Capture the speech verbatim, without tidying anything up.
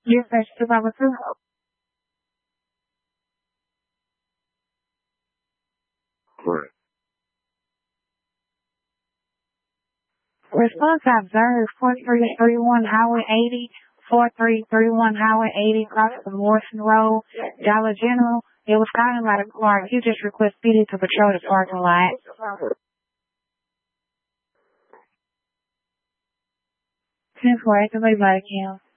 Yes, that's two five two. Correct. Response observed, four three three one Highway eighty, four three three one Highway eighty, across from Morrison Road, Dollar General. It was calling by the car. You just request speedy to patrol the parking lot. ten four, activate body cam.